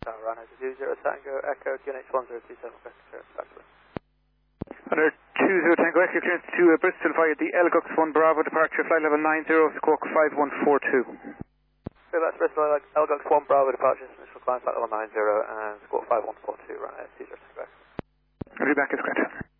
Runner 20 Tango Echo, QNH 1027, respectively. Under 20 Tango Echo, clearance to Bristol via the Elgux 1 Bravo, departure flight level 90, squawk 5142. So that's Bristol Elgux 1 Bravo, departure, initial climb flight level 90, and squawk 5142, runner 20 Tango Echo. I'll be back as correct.